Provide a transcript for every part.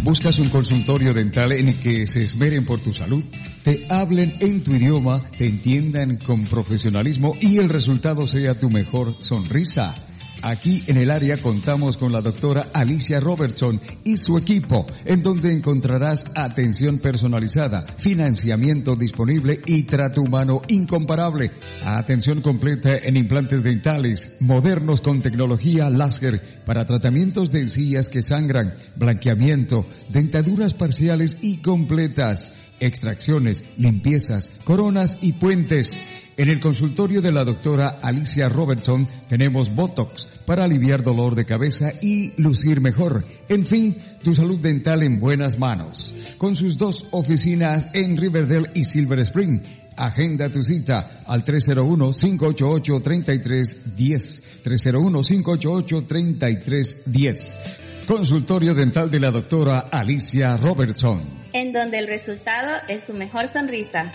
¿Buscas un consultorio dental en el que se esmeren por tu salud? Te hablen en tu idioma, te entiendan con profesionalismo y el resultado sea tu mejor sonrisa. Aquí en el área contamos con la doctora Alicia Robertson y su equipo, en donde encontrarás atención personalizada, financiamiento disponible y trato humano incomparable. Atención completa en implantes dentales, modernos con tecnología láser para tratamientos de encías que sangran, blanqueamiento, dentaduras parciales y completas, extracciones, limpiezas, coronas y puentes. En el consultorio de la doctora Alicia Robertson tenemos Botox para aliviar dolor de cabeza y lucir mejor. En fin, tu salud dental en buenas manos. Con sus 2 oficinas en Riverdale y Silver Spring. Agenda tu cita al 301-588-3310. 301-588-3310. Consultorio dental de la doctora Alicia Robertson. En donde el resultado es su mejor sonrisa.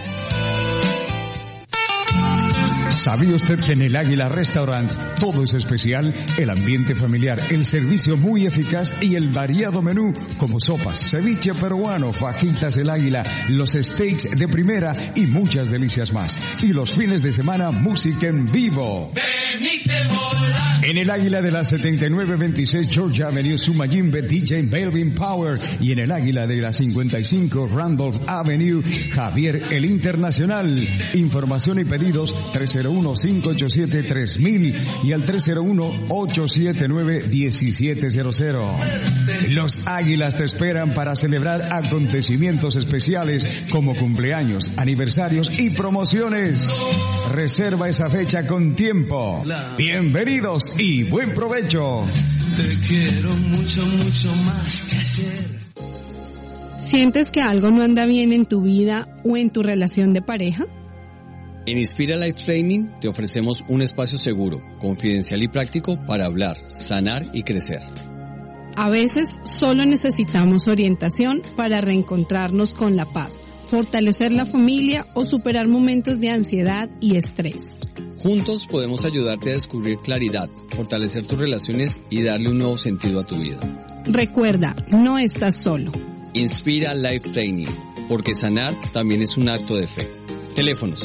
¿Sabía usted que en el Águila Restaurant todo es especial? El ambiente familiar, el servicio muy eficaz y el variado menú como sopas, ceviche peruano, fajitas del Águila, los steaks de primera y muchas delicias más. Y los fines de semana, música en vivo. En el Águila de la 7926 Georgia Avenue, Sumayimbe, DJ Melvin Power. Y en el Águila de la 55 Randolph Avenue, Javier el Internacional. Información y pedidos 301-587-3000 y al 301-879-1700. Los Águilas te esperan para celebrar acontecimientos especiales como cumpleaños, aniversarios y promociones. Reserva esa fecha con tiempo. Bienvenidos y buen provecho. Te quiero mucho, mucho más que ayer. ¿Sientes que algo no anda bien en tu vida o en tu relación de pareja? En Inspira Life Training te ofrecemos un espacio seguro, confidencial y práctico para hablar, sanar y crecer. A veces solo necesitamos orientación para reencontrarnos con la paz, fortalecer la familia o superar momentos de ansiedad y estrés. Juntos podemos ayudarte a descubrir claridad, fortalecer tus relaciones y darle un nuevo sentido a tu vida. Recuerda, no estás solo. Inspira Life Training, porque sanar también es un acto de fe. Teléfonos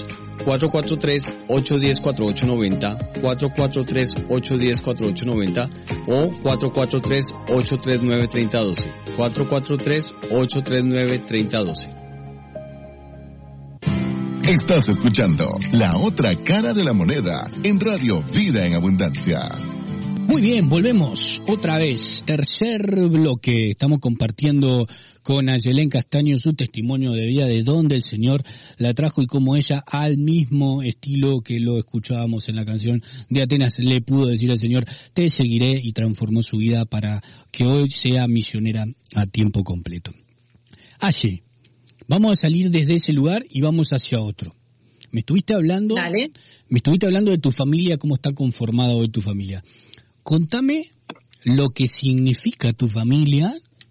443-810-4890, 443-810-4890 o 443-839-3012, 443-839-3012. Estás escuchando La Otra Cara de la Moneda en Radio Vida en Abundancia. Muy bien, volvemos otra vez. Tercer bloque. Estamos compartiendo con Ayelén Castaño su testimonio de vida, de dónde el Señor la trajo y cómo ella, al mismo estilo que lo escuchábamos en la canción de Atenas, le pudo decir al Señor, te seguiré, y transformó su vida para que hoy sea misionera a tiempo completo. Aye, vamos a salir desde ese lugar y vamos hacia otro. Me estuviste hablando de tu familia, cómo está conformada hoy tu familia. Contame lo que significa tu familia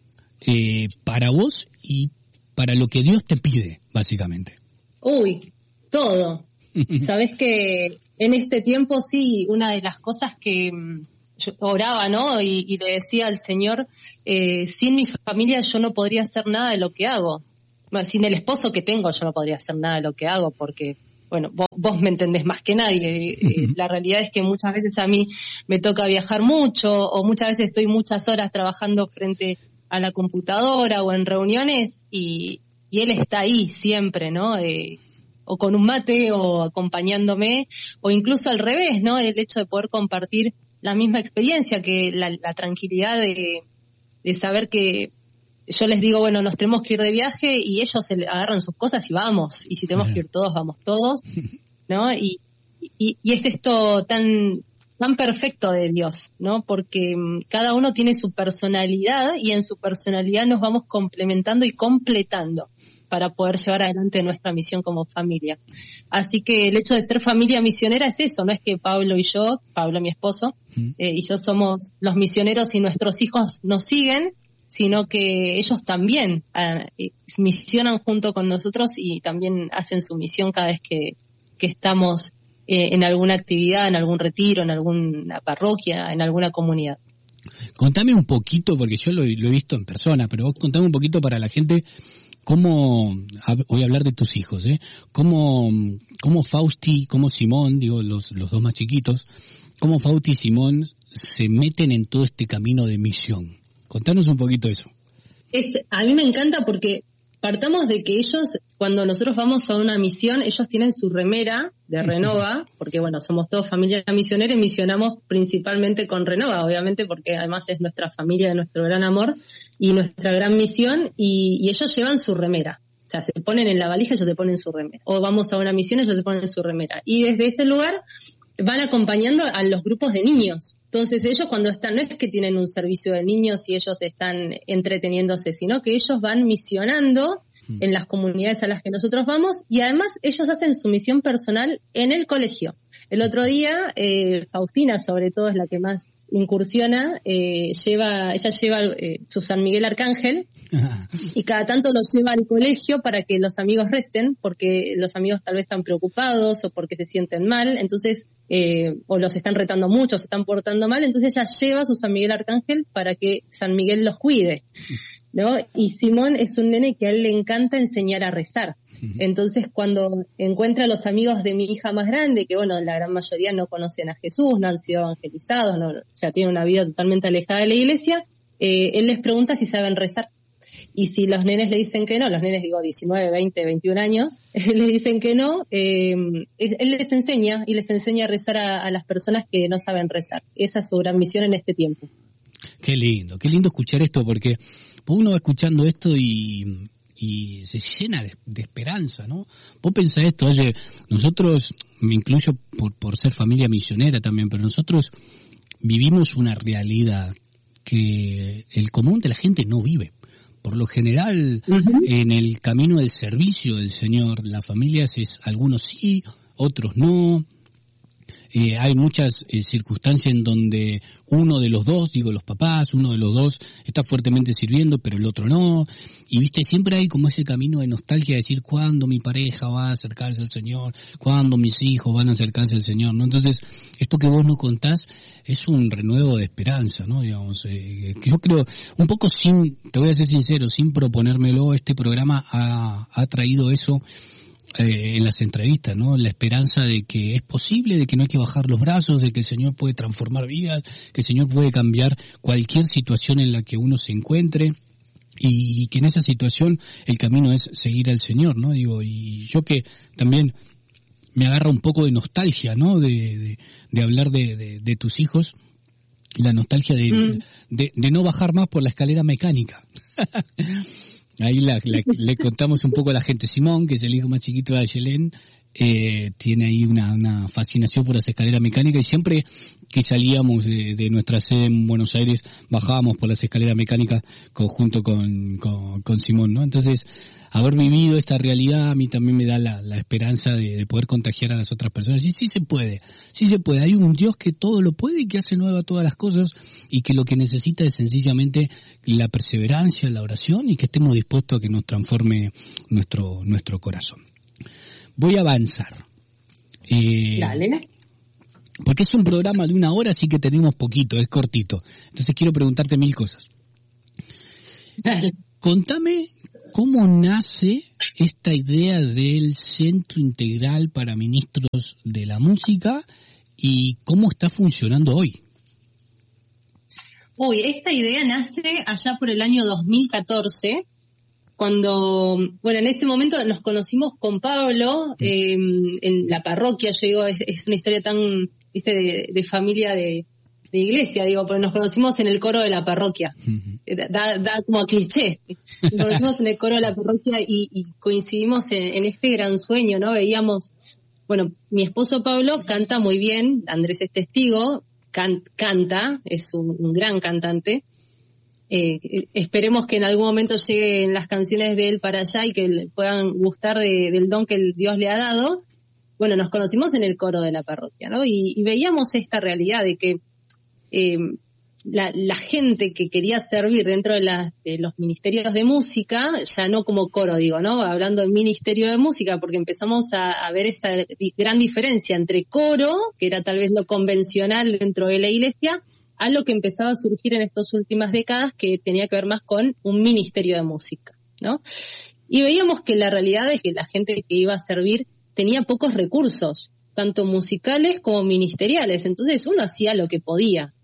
para vos y para lo que Dios te pide, básicamente. Uy, todo. Sabés que en este tiempo sí, una de las cosas que yo oraba, ¿no? Y le decía al Señor, sin mi familia yo no podría hacer nada de lo que hago. Bueno, sin el esposo que tengo yo no podría hacer nada de lo que hago porque... Bueno, vos me entendés más que nadie. La realidad es que muchas veces a mí me toca viajar mucho o muchas veces estoy muchas horas trabajando frente a la computadora o en reuniones y él está ahí siempre, ¿no? O con un mate o acompañándome o incluso al revés, ¿no? El hecho de poder compartir la misma experiencia, que la tranquilidad de saber que yo les digo, bueno, nos tenemos que ir de viaje y ellos se agarran sus cosas y vamos. Y si tenemos que ir todos, vamos todos, ¿no? Y es esto tan perfecto de Dios, ¿no? Porque cada uno tiene su personalidad y en su personalidad nos vamos complementando y completando para poder llevar adelante nuestra misión como familia. Así que el hecho de ser familia misionera es eso, no es que Pablo y yo, Pablo mi esposo, y yo somos los misioneros y nuestros hijos nos siguen, sino que ellos también misionan junto con nosotros y también hacen su misión cada vez que estamos en alguna actividad, en algún retiro, en alguna parroquia, en alguna comunidad. Contame un poquito, porque yo lo he visto en persona, pero vos contame un poquito para la gente cómo, voy a hablar de tus hijos, cómo Fausti, cómo Simón, digo, los dos más chiquitos, cómo Fausti y Simón se meten en todo este camino de misión. Contanos un poquito eso. A mí me encanta porque partamos de que ellos, cuando nosotros vamos a una misión, ellos tienen su remera de Renova, porque bueno, somos todos familia misionera y misionamos principalmente con Renova, obviamente, porque además es nuestra familia, de nuestro gran amor y nuestra gran misión, y ellos llevan su remera. O sea, se ponen en la valija, ellos se ponen su remera. O vamos a una misión, ellos se ponen su remera. Y desde ese lugar van acompañando a los grupos de niños. Entonces ellos cuando están, no es que tienen un servicio de niños y ellos están entreteniéndose, sino que ellos van misionando en las comunidades a las que nosotros vamos, y además ellos hacen su misión personal en el colegio. El otro día, Faustina sobre todo es la que más incursiona, ella lleva su San Miguel Arcángel y cada tanto lo lleva al colegio para que los amigos recen, porque los amigos tal vez están preocupados o porque se sienten mal, entonces o los están retando mucho, se están portando mal, entonces ella lleva a su San Miguel Arcángel para que San Miguel los cuide, ¿no? Y Simón es un nene que a él le encanta enseñar a rezar. Entonces cuando encuentra a los amigos de mi hija más grande, que bueno, la gran mayoría no conocen a Jesús, no han sido evangelizados, no, o sea, tienen una vida totalmente alejada de la iglesia, él les pregunta si saben rezar. Y si los nenes le dicen que no, los nenes digo 19, 20, 21 años, le dicen que no, él les enseña y les enseña a rezar a las personas que no saben rezar. Esa es su gran misión en este tiempo. Qué lindo escuchar esto, porque uno va escuchando esto y se llena de esperanza, ¿no? Vos pensás esto, oye, nosotros, me incluyo por ser familia misionera también, pero nosotros vivimos una realidad que el común de la gente no vive. Por lo general, en el camino del servicio del Señor, las familias algunos sí, otros no. Hay muchas circunstancias en donde uno de los dos, digo los papás, uno de los dos está fuertemente sirviendo, pero el otro no. Y viste, siempre hay como ese camino de nostalgia de decir cuándo mi pareja va a acercarse al Señor, cuándo mis hijos van a acercarse al Señor, ¿no? Entonces, esto que vos nos contás es un renuevo de esperanza, ¿no? Digamos, que yo creo, un poco te voy a ser sincero, sin proponérmelo, este programa ha traído eso en las entrevistas, ¿no? La esperanza de que es posible, de que no hay que bajar los brazos, de que el Señor puede transformar vidas, que el Señor puede cambiar cualquier situación en la que uno se encuentre, y que en esa situación el camino es seguir al Señor, ¿no? Digo, y yo que también me agarra un poco de nostalgia, ¿no? De hablar de tus hijos, la nostalgia de no bajar más por la escalera mecánica. Ahí le contamos un poco a la gente. Simón, que es el hijo más chiquito de Ayelén, tiene ahí una fascinación por las escaleras mecánicas, y siempre que salíamos de nuestra sede en Buenos Aires bajábamos por las escaleras mecánicas junto con Simón, ¿no? Entonces, haber vivido esta realidad a mí también me da la esperanza de poder contagiar a las otras personas. Y sí se puede. Hay un Dios que todo lo puede y que hace nueva todas las cosas, y que lo que necesita es sencillamente la perseverancia, la oración, y que estemos dispuestos a que nos transforme nuestro corazón. Voy a avanzar. Dale. Porque es un programa de 1 hora, así que tenemos poquito, es cortito. Entonces quiero preguntarte 1000 cosas. Dale. Contame cómo nace esta idea del Centro Integral para Ministros de la Música y cómo está funcionando hoy. Esta idea nace allá por el año 2014, cuando, bueno, en ese momento nos conocimos con Pablo en la parroquia. Yo digo, es una historia tan, viste, de familia de iglesia, digo, pero nos conocimos en el coro de la parroquia. Da como cliché. Nos conocimos en el coro de la parroquia y coincidimos en este gran sueño, ¿no? Veíamos, bueno, mi esposo Pablo canta muy bien, Andrés es testigo, canta, es un gran cantante. Esperemos que en algún momento lleguen las canciones de él para allá y que le puedan gustar del don que Dios le ha dado. Bueno, nos conocimos en el coro de la parroquia, ¿no? Y veíamos esta realidad de que la gente que quería servir dentro de los ministerios de música, ya no como coro, digo, ¿no? Hablando del ministerio de música, porque empezamos a ver esa gran diferencia entre coro, que era tal vez lo convencional dentro de la iglesia, a lo que empezaba a surgir en estas últimas décadas, que tenía que ver más con un ministerio de música, ¿no? Y veíamos que la realidad es que la gente que iba a servir tenía pocos recursos, tanto musicales como ministeriales, entonces uno hacía lo que podía.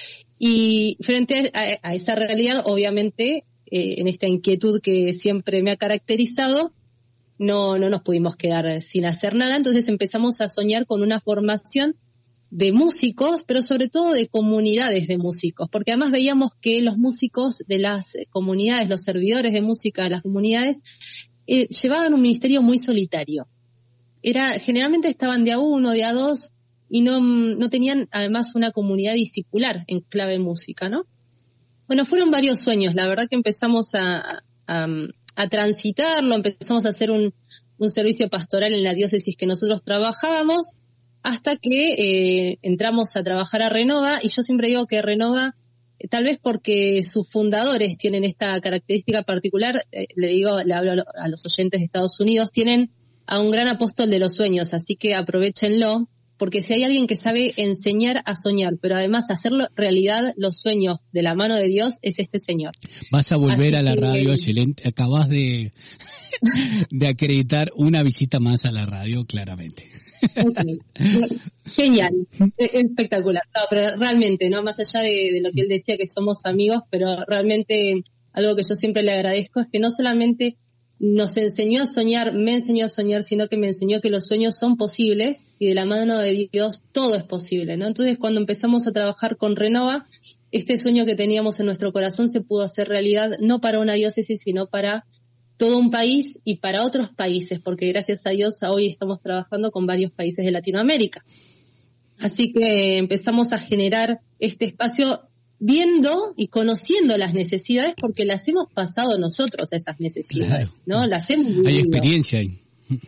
Y frente a esa realidad, obviamente, en esta inquietud que siempre me ha caracterizado, no nos pudimos quedar sin hacer nada, entonces empezamos a soñar con una formación de músicos, pero sobre todo de comunidades de músicos, porque además veíamos que los músicos de las comunidades, los servidores de música de las comunidades, llevaban un ministerio muy solitario. Generalmente estaban de a uno, de a dos, y no tenían además una comunidad discipular en clave música, ¿no? Bueno, fueron varios sueños, la verdad que empezamos a transitarlo, empezamos a hacer un servicio pastoral en la diócesis que nosotros trabajábamos, hasta que entramos a trabajar a Renova, y yo siempre digo que Renova, tal vez porque sus fundadores tienen esta característica particular, le hablo a los oyentes de Estados Unidos, tienen a un gran apóstol de los sueños, así que aprovéchenlo, porque si hay alguien que sabe enseñar a soñar, pero además hacerlo realidad los sueños de la mano de Dios, es este señor. Vas a volver a la radio, excelente. Acabas de acreditar una visita más a la radio, claramente. Okay. Genial, espectacular. No, pero realmente, no, más allá de lo que él decía que somos amigos, pero realmente algo que yo siempre le agradezco es que no solamente nos enseñó a soñar, me enseñó a soñar, sino que me enseñó que los sueños son posibles y de la mano de Dios todo es posible, ¿no? Entonces, cuando empezamos a trabajar con Renova, este sueño que teníamos en nuestro corazón se pudo hacer realidad, no para una diócesis, sino para todo un país y para otros países, porque gracias a Dios hoy estamos trabajando con varios países de Latinoamérica. Así que empezamos a generar este espacio viendo y conociendo las necesidades, porque las hemos pasado nosotros a esas necesidades, claro, ¿no? Las hemos vivido. Hay experiencia ahí.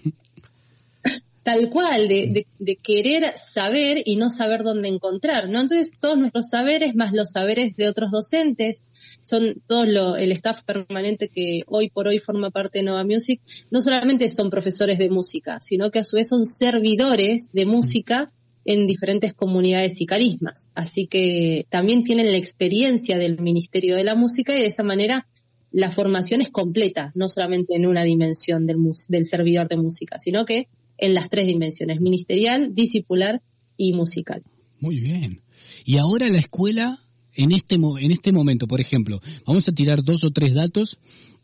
Tal cual, de querer saber y no saber dónde encontrar, ¿no? Entonces todos nuestros saberes, más los saberes de otros docentes, son todo el staff permanente que hoy por hoy forma parte de Nova Music, no solamente son profesores de música, sino que a su vez son servidores de música en diferentes comunidades y carismas. Así que también tienen la experiencia del Ministerio de la Música, y de esa manera la formación es completa, no solamente en una dimensión del servidor de música, sino que en las tres dimensiones: ministerial, discipular y musical. Muy bien. Y ahora la escuela, en este momento, por ejemplo, vamos a tirar 2 o 3 datos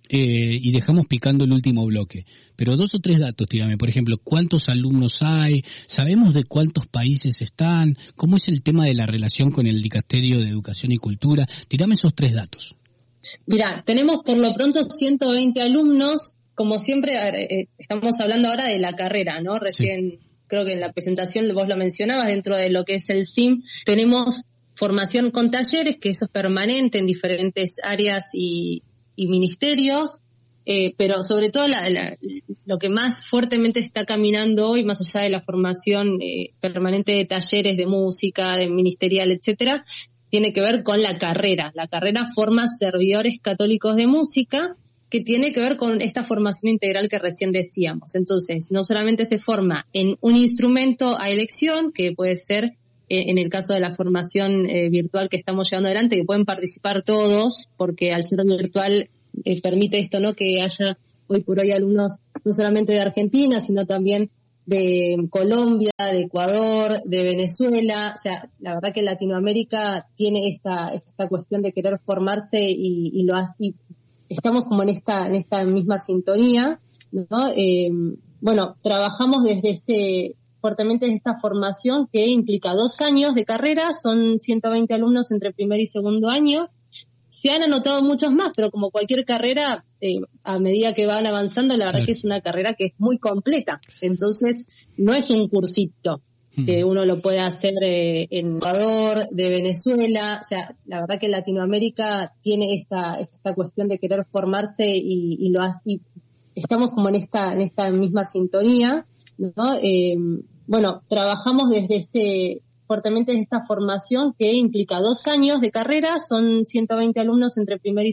y dejamos picando el último bloque. Pero 2 o 3 datos, tírame. Por ejemplo, ¿cuántos alumnos hay? ¿Sabemos de cuántos países están? ¿Cómo es el tema de la relación con el Dicasterio de Educación y Cultura? Tírame esos 3 datos. Mirá, tenemos por lo pronto 120 alumnos. Como siempre, estamos hablando ahora de la carrera, ¿no? Recién, sí, creo que en la presentación vos lo mencionabas, dentro de lo que es el SIM, tenemos formación con talleres, que eso es permanente en diferentes áreas y ministerios, pero sobre todo lo que más fuertemente está caminando hoy, más allá de la formación permanente de talleres de música, de ministerial, etcétera, tiene que ver con la carrera. La carrera forma servidores católicos de música, que tiene que ver con esta formación integral que recién decíamos. Entonces, no solamente se forma en un instrumento a elección, que puede ser, en el caso de la formación virtual que estamos llevando adelante, que pueden participar todos, porque al ser virtual permite esto, ¿no? Que haya hoy por hoy alumnos no solamente de Argentina, sino también de Colombia, de Ecuador, de Venezuela. O sea, la verdad que Latinoamérica tiene esta cuestión de querer formarse y lo hace. Y estamos como en esta misma sintonía, ¿no? Bueno, trabajamos fuertemente en esta formación que implica 2 años de carrera, son 120 alumnos entre primer y segundo año. Se han anotado muchos más, pero como cualquier carrera, a medida que van avanzando, la verdad que es una carrera que es muy completa. Entonces, no es un cursito que uno lo puede hacer en Ecuador, de Venezuela. O sea, la verdad que Latinoamérica tiene esta cuestión de querer formarse y lo hace. Y estamos como en esta misma sintonía, ¿no? Bueno, trabajamos fuertemente en esta formación que implica 2 años de carrera, son 120 alumnos entre primer y